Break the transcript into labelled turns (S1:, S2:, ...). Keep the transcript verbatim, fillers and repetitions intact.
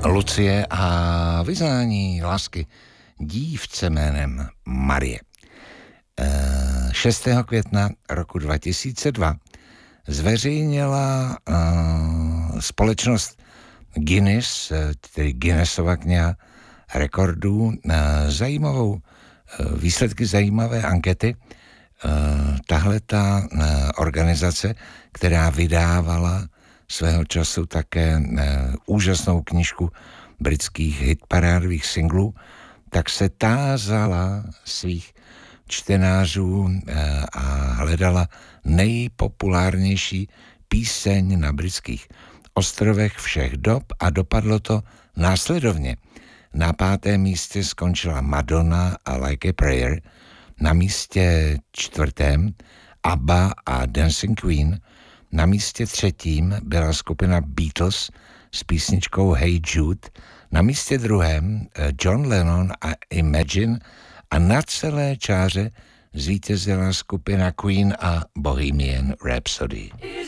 S1: Lucie a vyznání lásky dívce jménem Marie. šestého května roku dva tisíce dva zveřejnila společnost Guinness, tedy Guinnessova kniha rekordů, zajímavou výsledky zajímavé ankety. Tahle ta organizace, která vydávala svého času také úžasnou knížku britských hitparádových singlů, tak se tázala svých čtenářů a hledala nejpopulárnější píseň na britských ostrovech všech dob a dopadlo to následovně. Na pátém místě skončila Madonna a Like a Prayer, na místě čtvrtém ABBA a Dancing Queen, na místě třetím byla skupina Beatles s písničkou Hey Jude, na místě druhém John Lennon a Imagine a na celé čáře zvítězila skupina Queen a Bohemian Rhapsody.